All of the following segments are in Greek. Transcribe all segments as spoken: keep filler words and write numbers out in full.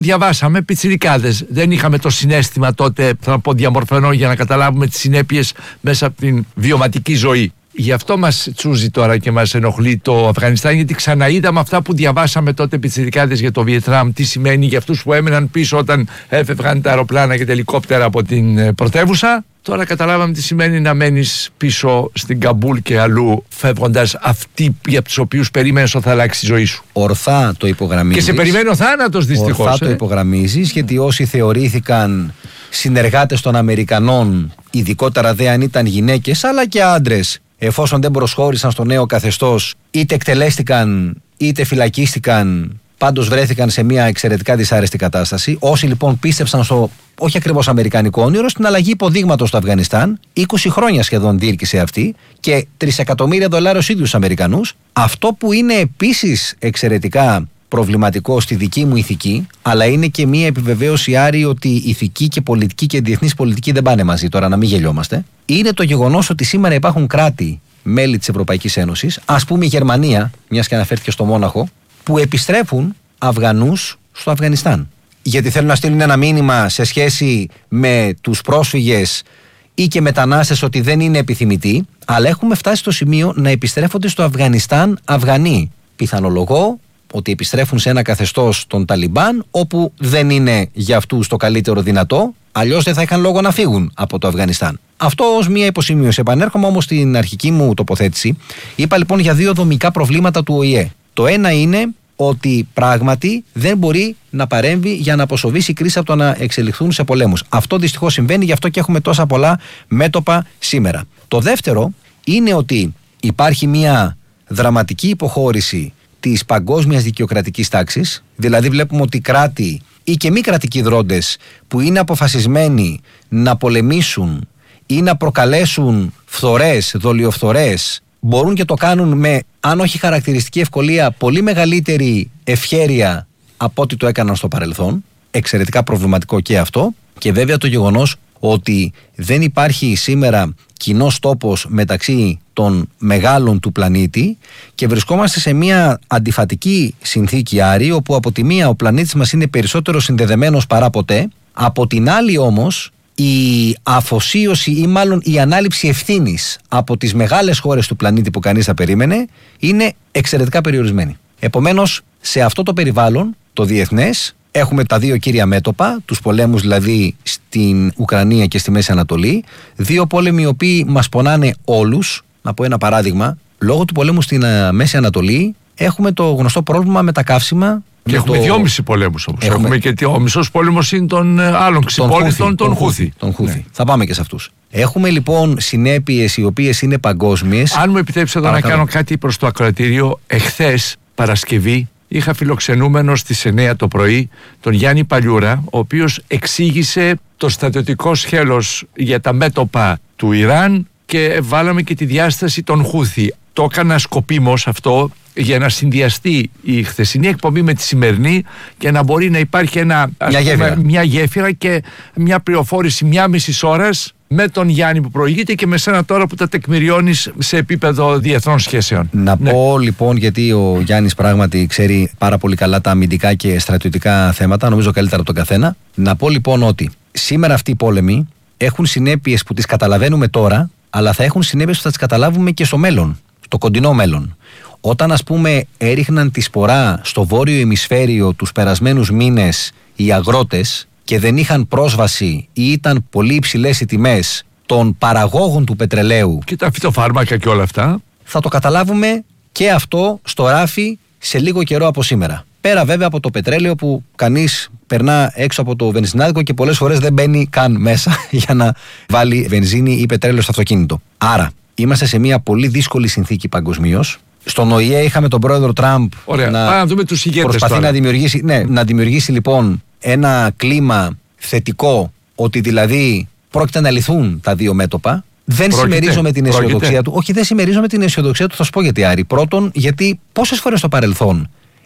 διαβάσαμε πιτσιρικάδες. Δεν είχαμε το συναίσθημα τότε, θα πω διαμορφωνό, για να καταλάβουμε τις συνέπειες μέσα από την βιωματική ζωή. Γι' αυτό μας τσούζει τώρα και μας ενοχλεί το Αφγανιστάν, γιατί ξαναείδαμε αυτά που διαβάσαμε τότε πιτσιρικάδες για το Βιετνάμ, τι σημαίνει για αυτούς που έμεναν πίσω όταν έφευγαν τα αεροπλάνα και τα ελικόπτερα από την πρωτεύουσα. Τώρα καταλάβαμε τι σημαίνει να μένεις πίσω στην Καμπούλ και αλλού, φεύγοντας αυτοί για τους οποίους περίμενες ότι θα αλλάξει η ζωή σου. Ορθά το υπογραμμίζεις. Και σε περιμένει ο θάνατος, δυστυχώς. Ορθά ε? το υπογραμμίζεις, γιατί όσοι θεωρήθηκαν συνεργάτες των Αμερικανών, ειδικότερα δε αν ήταν γυναίκες αλλά και άντρες, εφόσον δεν προσχώρησαν στο νέο καθεστώς, είτε εκτελέστηκαν είτε φυλακίστηκαν, πάντως βρέθηκαν σε μια εξαιρετικά δυσάρεστη κατάσταση. Όσοι λοιπόν πίστεψαν στο όχι ακριβώς αμερικανικό όνειρο, στην αλλαγή υποδείγματος στο Αφγανιστάν, είκοσι χρόνια σχεδόν διήρκησε αυτή και τρισεκατομμύρια δολάρια στους ίδιους Αμερικανούς. Αυτό που είναι επίσης εξαιρετικά προβληματικό στη δική μου ηθική, αλλά είναι και μια επιβεβαίωση, Άρη, ότι ηθική και πολιτική και διεθνής πολιτική δεν πάνε μαζί, τώρα να μην γελιόμαστε, είναι το γεγονός ότι σήμερα υπάρχουν κράτη μέλη της Ευρωπαϊκής Ένωσης, ας πούμε η Γερμανία, μιας και αναφέρθηκε στο Μόναχο, που επιστρέφουν Αφγανούς στο Αφγανιστάν. Γιατί θέλουν να στείλουν ένα μήνυμα σε σχέση με τους πρόσφυγες ή και μετανάστες ότι δεν είναι επιθυμητοί, αλλά έχουμε φτάσει στο σημείο να επιστρέφονται στο Αφγανιστάν Αφγανοί. Πιθανολογώ ότι επιστρέφουν σε ένα καθεστώς των Ταλιμπάν, όπου δεν είναι για αυτούς το καλύτερο δυνατό, αλλιώς δεν θα είχαν λόγο να φύγουν από το Αφγανιστάν. Αυτό ως μία υποσημείωση. Επανέρχομαι όμως στην αρχική μου τοποθέτηση. Είπα λοιπόν για δύο δομικά προβλήματα του Ο Η Ε. Το ένα είναι ότι πράγματι δεν μπορεί να παρέμβει για να αποσοβήσει η κρίση από το να εξελιχθούν σε πολέμους. Αυτό δυστυχώς συμβαίνει, γι' αυτό και έχουμε τόσα πολλά μέτωπα σήμερα. Το δεύτερο είναι ότι υπάρχει μία δραματική υποχώρηση της παγκόσμιας δικαιοκρατικής τάξης, δηλαδή βλέπουμε ότι κράτη ή και μη κρατικοί δρόντες που είναι αποφασισμένοι να πολεμήσουν ή να προκαλέσουν φθορές, δολιοφθορές, μπορούν και το κάνουν με, αν όχι χαρακτηριστική ευκολία, πολύ μεγαλύτερη ευχέρεια από ό,τι το έκαναν στο παρελθόν. Εξαιρετικά προβληματικό και αυτό. Και βέβαια το γεγονός ότι δεν υπάρχει σήμερα κοινός τόπος μεταξύ των μεγάλων του πλανήτη και βρισκόμαστε σε μια αντιφατική συνθήκη, Άρη, όπου από τη μία ο πλανήτης μας είναι περισσότερο συνδεδεμένος παρά ποτέ, από την άλλη όμως η αφοσίωση ή μάλλον η ανάληψη ευθύνης από τις μεγάλες χώρες του πλανήτη που κανείς θα περίμενε είναι εξαιρετικά περιορισμένη. Επομένως, σε αυτό το περιβάλλον, το διεθνές, έχουμε τα δύο κύρια μέτωπα, τους πολέμους δηλαδή στην Ουκρανία και στη Μέση Ανατολή, δύο πόλεμοι οι οποίοι μας πονάνε όλους. Να πω ένα παράδειγμα, λόγω του πολέμου στην Μέση Ανατολή έχουμε το γνωστό πρόβλημα με τα καύσιμα. Και έχουμε το... δυόμισι πολέμους όμως. Έχουμε... έχουμε και ο μισός πόλεμος είναι των άλλων ξυπόλυτων, των Χούθη. Τον Χούθη. Ναι. Θα πάμε και σε αυτούς. Έχουμε λοιπόν συνέπειες οι οποίες είναι παγκόσμιες. Αν μου επιτρέψετε εδώ να κάνω κάτι προς το ακροατήριο, εχθές Παρασκευή είχα φιλοξενούμενο στις εννιά το πρωί τον Γιάννη Παλιούρα, ο οποίος εξήγησε το στρατιωτικό σχέλος για τα μέτωπα του Ιράν και βάλαμε και τη διάσταση των Χούθη. Το έκανα σκοπίμως αυτό για να συνδυαστεί η χθεσινή εκπομπή με τη σημερινή και να μπορεί να υπάρχει ένα, μια, πούμε, γέφυρα. μια γέφυρα και μια πληροφόρηση μια μισή ώρας με τον Γιάννη που προηγείται και με σένα τώρα που τα τεκμηριώνεις σε επίπεδο διεθνών σχέσεων. Να ναι. πω λοιπόν, γιατί ο Γιάννης πράγματι ξέρει πάρα πολύ καλά τα αμυντικά και στρατιωτικά θέματα, νομίζω καλύτερα από τον καθένα. Να πω λοιπόν ότι σήμερα αυτοί οι πόλεμοι έχουν συνέπειες που τις καταλαβαίνουμε τώρα, αλλά θα έχουν συνέπειες που θα τις καταλάβουμε και στο μέλλον, στο κοντινό μέλλον. Όταν ας πούμε έριχναν τη σπορά στο βόρειο ημισφαίριο τους περασμένους μήνες οι αγρότες και δεν είχαν πρόσβαση ή ήταν πολύ υψηλές οι τιμές των παραγόγων του πετρελαίου και τα φυτοφάρμακα και όλα αυτά, θα το καταλάβουμε και αυτό στο ράφι σε λίγο καιρό από σήμερα. Πέρα βέβαια από το πετρέλαιο που κανείς περνά έξω από το βενζινάδικο και πολλές φορές δεν μπαίνει καν μέσα για να βάλει βενζίνη ή πετρέλαιο στο αυτοκίνητο. Άρα είμαστε σε μια πολύ δύσκολη συνθήκη παγκοσμίως. Στον Ο Η Ε είχαμε τον πρόεδρο Τραμπ Ωραία. να Πάμε να δούμε τους ηγέτες προσπαθεί τώρα. να δημιουργήσει, ναι, να δημιουργήσει λοιπόν ένα κλίμα θετικό, ότι δηλαδή πρόκειται να λυθούν τα δύο μέτωπα. Δεν Πρόκειται. συμμερίζομαι την Πρόκειται. αισιοδοξία του. Όχι, δεν συμμερίζομαι την αισιοδοξία του, θα σου πω γιατί, Άρη. Πρώτον, γιατί πόσες φορές στο παρελθόν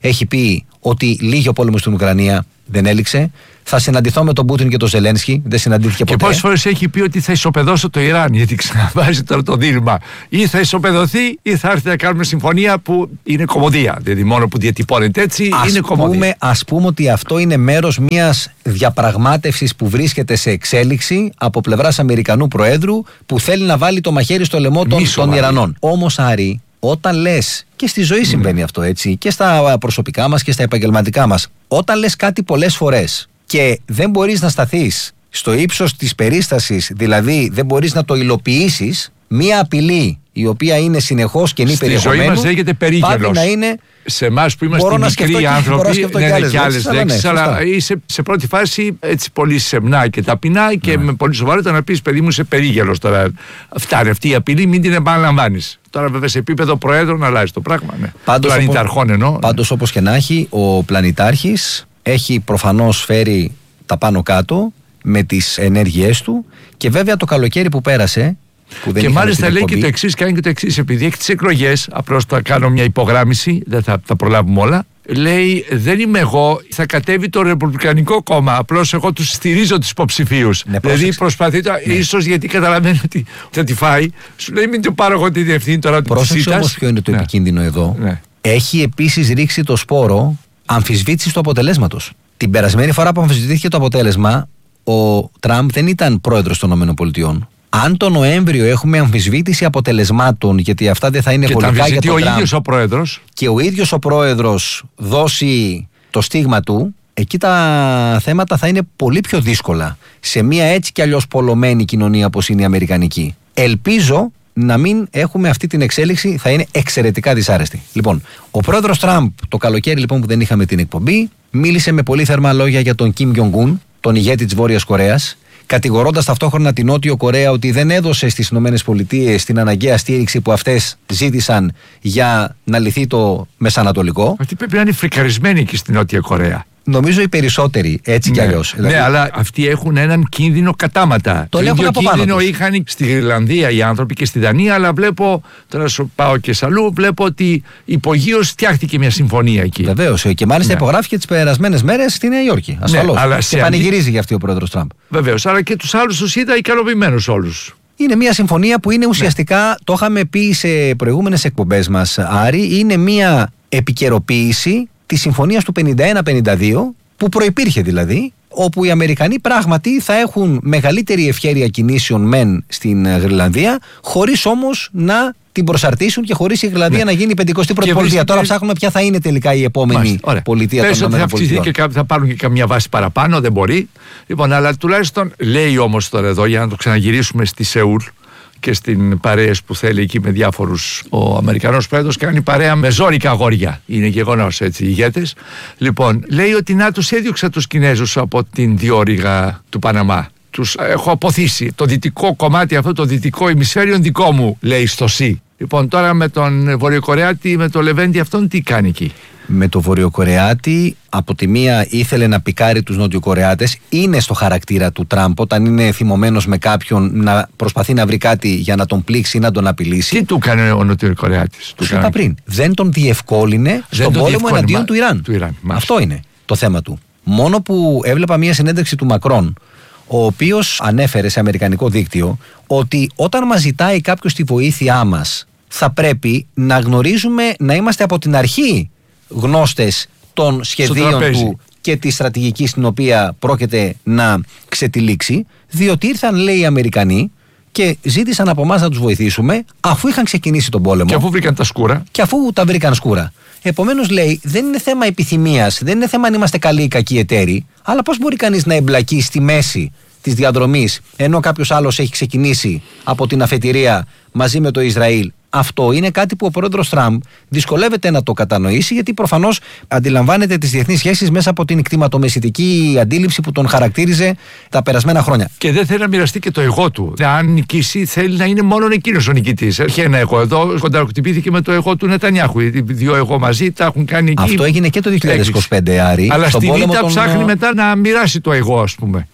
έχει πει ότι λύγει ο πόλεμος στην Ουκρανία, δεν έληξε. Θα συναντηθώ με τον Πούτιν και τον Ζελένσκι, δεν συναντήθηκε ποτέ. Και πόσες φορές έχει πει ότι θα ισοπεδώσω το Ιράν, γιατί ξαναβάζει τώρα το δίλημμα. Ή θα ισοπεδωθεί ή θα έρθει να κάνουμε συμφωνία που είναι κωμωδία. Δηλαδή μόνο που διατυπώνεται έτσι ας είναι κωμωδία. Πούμε, ας πούμε ότι αυτό είναι μέρος μιας διαπραγμάτευσης που βρίσκεται σε εξέλιξη από πλευράς Αμερικανού Προέδρου που θέλει να βάλει το μαχαίρι στο λαιμό των, των Ιρανών. Όμως, Άρη, όταν λες, και στη ζωή συμβαίνει mm. αυτό έτσι, και στα προσωπικά μας και στα επαγγελματικά μας, όταν λες κάτι πολλές φορές και δεν μπορείς να σταθείς στο ύψος της περίστασης, δηλαδή δεν μπορείς να το υλοποιήσεις, μία απειλή η οποία είναι συνεχώς κενή περιεχομένου. Στη ζωή μας λέγεται περίγελος. Να είναι... Σε εμάς που είμαστε μικροί άνθρωποι, ναι, ναι, και άλλες λέξεις, αλλά, ναι, αλλά είσαι σε πρώτη φάση έτσι πολύ σεμνά και ταπεινά και ναι. με πολύ σοβαρότητα να πεις, παιδί μου, είσαι περίγελος τώρα. Φτάνει αυτή η απειλή, μην την επαναλαμβάνεις. Τώρα βέβαια σε επίπεδο προέδρων αλλάζει το πράγμα. Ναι. Πάντως, πλανηταρχών εννοώ. Πάντως ναι. όπως και να έχει, ο πλανητάρχης έχει προφανώς φέρει τα πάνω κάτω με τις ενέργειές του και βέβαια το καλοκαίρι που πέρασε. Που δεν και μάλιστα λέει εκπομπή. Και το εξής, κάνει και το εξής, επειδή έχει τις εκλογές, απλώς θα κάνω μια υπογράμμιση, δεν θα τα προλάβουμε όλα. Λέει, δεν είμαι εγώ, θα κατέβει το Ρεπουμπλικανικό κόμμα. Απλώς εγώ τους στηρίζω τους υποψηφίους. Ναι, δηλαδή προσπαθεί, ναι. ίσως γιατί καταλαβαίνει ότι θα τη φάει, σου λέει, μην το πάρω εγώ τη διευθύνη τώρα του. Πρόσεξε όμως ποιο είναι το ναι. επικίνδυνο εδώ. Ναι. Έχει επίσης ρίξει το σπόρο αμφισβήτησης του αποτελέσματος. Την περασμένη φορά που αμφισβητήθηκε το αποτέλεσμα, ο Τραμπ δεν ήταν πρόεδρος των ΗΠΑ. Αν το Νοέμβριο έχουμε αμφισβήτηση αποτελεσμάτων, γιατί αυτά δεν θα είναι και βολικά για τον ο Τραμπ, ίδιος ο πρόεδρος, και ο ίδιος ο πρόεδρος δώσει το στίγμα του, εκεί τα θέματα θα είναι πολύ πιο δύσκολα σε μια έτσι κι αλλιώς πολλωμένη κοινωνία όπως είναι η αμερικανική. Ελπίζω να μην έχουμε αυτή την εξέλιξη, θα είναι εξαιρετικά δυσάρεστη. Λοιπόν, ο πρόεδρος Τραμπ το καλοκαίρι λοιπόν που δεν είχαμε την εκπομπή, μίλησε με πολύ θερμά λόγια για τον Κιμ Γιονγκ-ουν, τον ηγέτη της Βόρειας Κορέας, κατηγορώντας ταυτόχρονα την Νότιο Κορέα ότι δεν έδωσε στις ΗΠΑ την αναγκαία στήριξη που αυτές ζήτησαν για να λυθεί το Μεσανατολικό. Αυτοί πρέπει να είναι φρικαρισμένοι εκεί στην Νότια Κορέα. Νομίζω οι περισσότεροι, έτσι ναι, κι αλλιώς. Ναι, δηλαδή, αλλά αυτοί έχουν έναν κίνδυνο κατάματα. Το ίδιο κίνδυνο τους. είχαν στη Γρυλανδία οι άνθρωποι και στη Δανία, αλλά βλέπω, τώρα σου πάω και σ' αλλού, βλέπω ότι υπογείως φτιάχτηκε μια συμφωνία εκεί. Βεβαίως, και μάλιστα ναι. υπογράφηκε τις περασμένες μέρες στη Νέα Υόρκη. Ασφαλώς. Ναι, και πανηγυρίζει αντί... για αυτή ο πρόεδρος Τραμπ. Βεβαίως, αλλά και τους άλλους τους είδα ικανοποιημένους όλους. Είναι μια συμφωνία που είναι ουσιαστικά, ναι. το είχαμε πει σε προηγούμενες εκπομπές μας, Άρη, είναι μια επικαιροποίηση της συμφωνίας του πενήντα ένα πενήντα δύο, που προϋπήρχε δηλαδή, όπου οι Αμερικανοί πράγματι θα έχουν μεγαλύτερη ευχέρεια κινήσεων μεν στην Γρυλανδία, χωρίς όμως να την προσαρτήσουν και χωρίς η Γρυλανδία ναι. να γίνει η πενηκοστή πρώτη πολιτεία. Βρίσκεται... Τώρα ψάχνουμε ποια θα είναι τελικά η επόμενη πολιτεία των ΗΠΑ. Πες ότι θα, θα πάρουν και καμιά βάση παραπάνω, δεν μπορεί. Λοιπόν, αλλά τουλάχιστον λέει όμως τώρα εδώ, για να το ξαναγυρίσουμε στη Σεούλ και στην παρέες που θέλει εκεί με διάφορους, ο Αμερικανός πρόεδρος κάνει παρέα με ζόρικα αγόρια. Είναι γεγονός έτσι, οι ηγέτες. Λοιπόν, λέει ότι να τους έδιωξα τους Κινέζους από την διόρυγα του Παναμά. Τους έχω αποθήσει. Το δυτικό κομμάτι, αυτό το δυτικό ημισφαίριο δικό μου, λέει στο ΣΥ. Λοιπόν, τώρα με τον Βορειοκορεάτη, με τον Λεβέντη, αυτόν τι κάνει εκεί? Με τον Βορειοκορεάτη, από τη μία ήθελε να πικάρει τους Νοτιοκορεάτες. Είναι στο χαρακτήρα του Τραμπ, όταν είναι θυμωμένος με κάποιον, να προσπαθεί να βρει κάτι για να τον πλήξει ή να τον απειλήσει. Τι του έκανε ο Νοτιοκορεάτης? Του είπα πριν. Δεν τον διευκόλυνε στον πόλεμο διευκόλυνε, εναντίον μα, του Ιράν. Του Ιράν Αυτό είναι το θέμα του. Μόνο που έβλεπα μια συνέντευξη του Μακρόν, ο οποίος ανέφερε σε αμερικανικό δίκτυο ότι όταν μας ζητάει κάποιος τη βοήθειά μας, θα πρέπει να γνωρίζουμε, να είμαστε από την αρχή γνώστες των σχεδίων του και τη στρατηγική στην οποία πρόκειται να ξετυλίξει, διότι ήρθαν, λέει, οι Αμερικανοί και ζήτησαν από εμάς να τους βοηθήσουμε αφού είχαν ξεκινήσει τον πόλεμο. Και αφού βρήκαν τα σκούρα. Και αφού τα βρήκαν σκούρα. Επομένως, λέει, δεν είναι θέμα επιθυμίας, δεν είναι θέμα αν είμαστε καλοί ή κακοί εταίροι, αλλά πώς μπορεί κανείς να εμπλακεί στη μέση της διαδρομής ενώ κάποιος άλλος έχει ξεκινήσει από την αφετηρία μαζί με το Ισραήλ. Αυτό είναι κάτι που ο πρόεδρος Τραμπ δυσκολεύεται να το κατανοήσει, γιατί προφανώς αντιλαμβάνεται τις διεθνείς σχέσεις μέσα από την κτηματομεσητική αντίληψη που τον χαρακτήριζε τα περασμένα χρόνια. Και δεν θέλει να μοιραστεί και το εγώ του. Αν νικήσει, θέλει να είναι μόνο εκείνος ο νικητής. Έχει ένα εγώ εδώ, κονταροχτυπήθηκε με το εγώ του Νετανιάχου. Οι δύο εγώ μαζί τα έχουν κάνει εκεί. Αυτό έγινε και το δύο χιλιάδες είκοσι πέντε, Άρη. Αλλά στην ήττα τον... ψάχνει μετά να μοιράσει το εγώ, ας πούμε.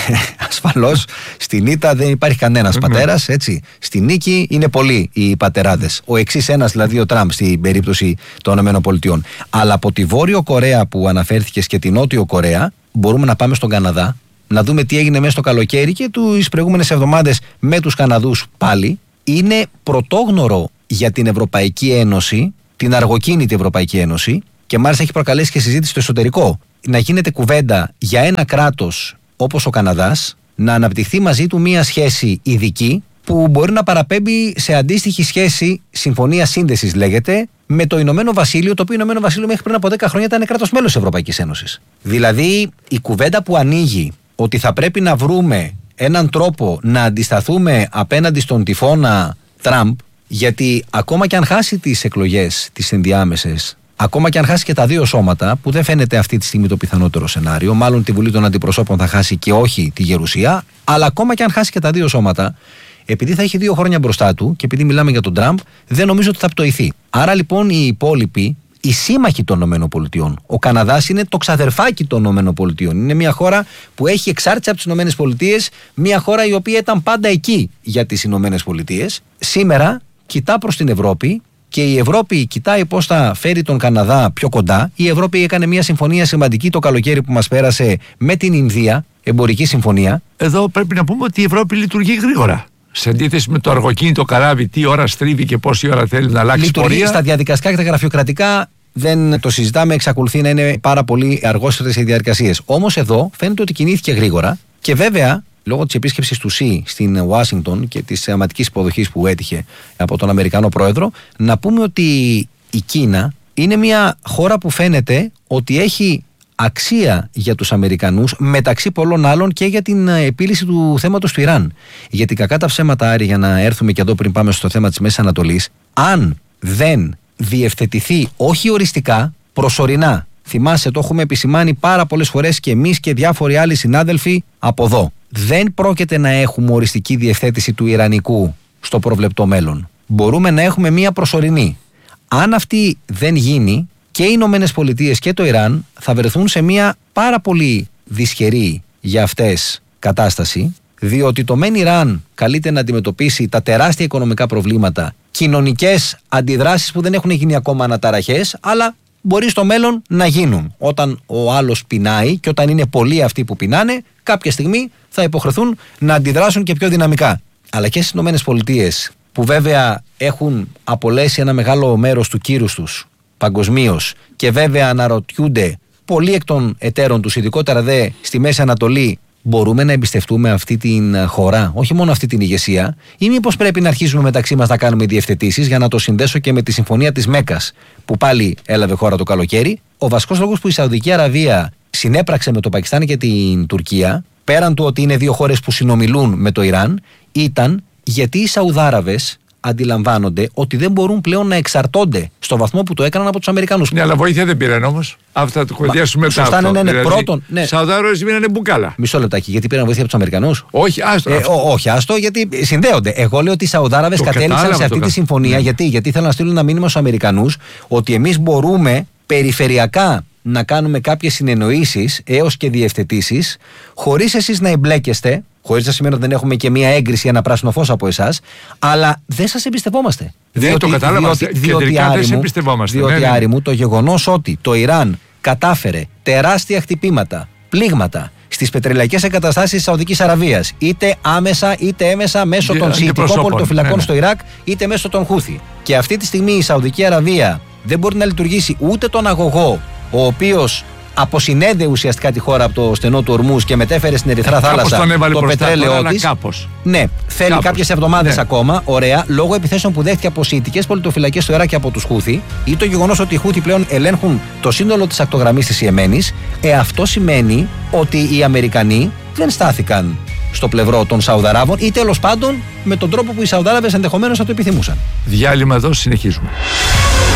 ασφαλώς στην ήττα δεν υπάρχει κανένας πατέρας, έτσι. Στη νίκη είναι πολλοί οι πατεράδες. Ο εξής ένας, δηλαδή ο Τραμπ στην περίπτωση των ΗΠΑ. Αλλά από τη Βόρειο Κορέα που αναφέρθηκες και τη Νότιο Κορέα, μπορούμε να πάμε στον Καναδά, να δούμε τι έγινε μέσα στο καλοκαίρι και τις προηγούμενες εβδομάδες με τους Καναδούς πάλι. Είναι πρωτόγνωρο για την Ευρωπαϊκή Ένωση, την αργοκίνητη Ευρωπαϊκή Ένωση, και μάλιστα έχει προκαλέσει και συζήτηση στο εσωτερικό, να γίνεται κουβέντα για ένα κράτος όπως ο Καναδάς να αναπτυχθεί μαζί του μία σχέση ειδική που μπορεί να παραπέμπει σε αντίστοιχη σχέση, συμφωνία σύνδεσης λέγεται, με το Ηνωμένο Βασίλειο, το οποίο Ηνωμένο Βασίλειο μέχρι πριν από δέκα χρόνια ήταν κράτος μέλος της Ευρωπαϊκής Ένωσης. Δηλαδή η κουβέντα που ανοίγει ότι θα πρέπει να βρούμε έναν τρόπο να αντισταθούμε απέναντι στον τυφώνα Τραμπ, γιατί ακόμα και αν χάσει τις εκλογές, τις ενδιάμεσες, ακόμα και αν χάσει και τα δύο σώματα, που δεν φαίνεται αυτή τη στιγμή το πιθανότερο σενάριο, μάλλον τη Βουλή των Αντιπροσώπων θα χάσει και όχι τη Γερουσία, αλλά ακόμα και αν χάσει και τα δύο σώματα, επειδή θα έχει δύο χρόνια μπροστά του και επειδή μιλάμε για τον Τραμπ, δεν νομίζω ότι θα πτωηθεί. Άρα λοιπόν οι υπόλοιποι, οι σύμμαχοι των ΗΠΑ, ο Καναδάς είναι το ξαδερφάκι των ΗΠΑ. Είναι μια χώρα που έχει εξάρτηση από τις ΗΠΑ, μια χώρα η οποία ήταν πάντα εκεί για τις ΗΠΑ. Σήμερα κοιτά προς την Ευρώπη. Και η Ευρώπη κοιτάει πώς θα φέρει τον Καναδά πιο κοντά. Η Ευρώπη έκανε μια συμφωνία σημαντική το καλοκαίρι που μας πέρασε με την Ινδία, εμπορική συμφωνία. Εδώ πρέπει να πούμε ότι η Ευρώπη λειτουργεί γρήγορα. Σε αντίθεση με το αργοκίνητο καράβι, τι ώρα στρίβει και πόση ώρα θέλει να αλλάξει λειτουργεί πορεία. Στα διαδικαστικά και τα γραφειοκρατικά δεν το συζητάμε, εξακολουθεί να είναι πάρα πολύ αργότερες οι διαδικασίες. Όμως εδώ φαίνεται ότι κινήθηκε γρήγορα και βέβαια, λόγω της επίσκεψης του Σι στην Ουάσιγκτον και της θεαματικής υποδοχής που έτυχε από τον Αμερικανό πρόεδρο, να πούμε ότι η Κίνα είναι μια χώρα που φαίνεται ότι έχει αξία για τους Αμερικανούς, μεταξύ πολλών άλλων και για την επίλυση του θέματος του Ιράν. Γιατί κακά τα ψέματα, Άρη, για να έρθουμε και εδώ πριν πάμε στο θέμα της Μέσης Ανατολής, αν δεν διευθετηθεί, όχι οριστικά, προσωρινά. Θυμάσαι, το έχουμε επισημάνει πάρα πολλές φορές και εμείς και διάφοροι άλλοι συνάδελφοι από εδώ. Δεν πρόκειται να έχουμε οριστική διευθέτηση του Ιρανικού στο προβλεπτό μέλλον. Μπορούμε να έχουμε μία προσωρινή. Αν αυτή δεν γίνει, και οι Ηνωμένες Πολιτείες και το Ιράν θα βρεθούν σε μία πάρα πολύ δυσχερή για αυτές κατάσταση, διότι το μεν Ιράν καλείται να αντιμετωπίσει τα τεράστια οικονομικά προβλήματα, κοινωνικές αντιδράσεις που δεν έχουν γίνει ακόμα αναταραχές, αλλά μπορεί στο μέλλον να γίνουν. Όταν ο άλλος πεινάει και όταν είναι πολλοί αυτοί που πεινάνε, κάποια στιγμή θα υποχρεωθούν να αντιδράσουν και πιο δυναμικά. Αλλά και στις Ηνωμένες Πολιτείες, που βέβαια έχουν απολέσει ένα μεγάλο μέρος του κύρους τους παγκοσμίως και βέβαια αναρωτιούνται πολλοί εκ των εταίρων τους, ειδικότερα δε στη Μέση Ανατολή, μπορούμε να εμπιστευτούμε αυτή την χώρα, όχι μόνο αυτή την ηγεσία, ή μήπως πρέπει να αρχίσουμε μεταξύ μας να κάνουμε διευθετήσεις, για να το συνδέσω και με τη συμφωνία της Μέκας που πάλι έλαβε χώρα το καλοκαίρι. Ο βασικός λόγος που η Σαουδική Αραβία συνέπραξε με το Πακιστάν και την Τουρκία, πέραν του ότι είναι δύο χώρες που συνομιλούν με το Ιράν, ήταν γιατί οι Σαουδάραβες αντιλαμβάνονται ότι δεν μπορούν πλέον να εξαρτώνται στο βαθμό που το έκαναν από τους Αμερικανούς. Ναι, αλλά βοήθεια δεν πήραν όμως. Αυτά του κουβεντιάσουμε μετά. Σωστά, ναι, ναι, ναι. Δηλαδή, πρώτον. Ναι. Σαουδάραβες μείνανε μπουκάλα. Μισό λεπτάκι, γιατί πήραν βοήθεια από τους Αμερικανούς. Όχι, άστο. Ε, ό, όχι, άστο, γιατί συνδέονται. Εγώ λέω ότι οι Σαουδάραβες κατέληξαν σε αυτή τη συμφωνία. Ναι. Γιατί, γιατί ήθελαν να στείλουν ένα μήνυμα στους Αμερικανούς ότι εμείς μπορούμε περιφερειακά να κάνουμε κάποιες συνεννοήσεις έως και διευθετήσεις, χωρίς εσείς να εμπλέκεστε. Χωρίς να σημαίνει ότι δεν έχουμε και μία έγκριση, ένα πράσινο φως από εσάς, αλλά δεν σας εμπιστευόμαστε. Δεν διότι, το κατάλαβα. Διότι, διότι, Άρη μου, εμπιστευόμαστε. διότι ναι, ναι. Άρη μου, το γεγονός ότι το Ιράν κατάφερε τεράστια χτυπήματα, πλήγματα στις πετρελαϊκές εγκαταστάσεις της Σαουδικής Αραβίας, είτε άμεσα είτε έμεσα μέσω των σιητικών πολιτοφυλακών ναι, ναι. στο Ιράκ, είτε μέσω των Χούθι. Και αυτή τη στιγμή η Σαουδική Αραβία δεν μπορεί να λειτουργήσει ούτε τον αγωγό, ο οποίος αποσυνέδε ουσιαστικά τη χώρα από το στενό του Ορμούς και μετέφερε στην Ερυθρά Θάλασσα το πετρέλαιό της. Ναι, θέλει κάποιες εβδομάδες ναι. ακόμα, ωραία, λόγω επιθέσεων που δέχτηκε από σιητικές πολιτοφυλακές στο Ιράκ και από τους Χούθι, ή το γεγονός ότι οι Χούθι πλέον ελέγχουν το σύνολο της ακτογραμμής της Ιεμένης. Ε, αυτό σημαίνει ότι οι Αμερικανοί δεν στάθηκαν στο πλευρό των Σαουδαράβων ή τέλος πάντων με τον τρόπο που οι Σαουδάραβες ενδεχομένως θα το επιθυμούσαν. Διάλειμμα εδώ, συνεχίζουμε.